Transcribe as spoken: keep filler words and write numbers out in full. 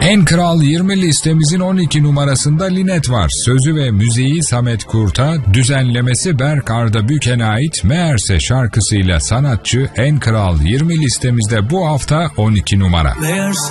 En Kral yirmi listemizin on iki numarasında Linet var. Sözü ve müziği Samet Kurt'a, düzenlemesi Berk Arda Büken'e ait Meğerse şarkısıyla sanatçı En Kral yirmi listemizde bu hafta on iki numara. Meğerse